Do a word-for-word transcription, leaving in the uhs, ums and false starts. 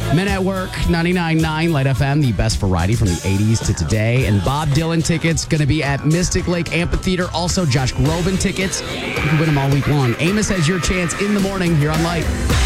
Men at Work, ninety-nine point nine Light F M, the best variety from the eighties to today. And Bob Dylan tickets going to be at Mystic Lake Amphitheater. Also, Josh Groban tickets. You can win them all week long. Amos has your chance in the morning here on Light.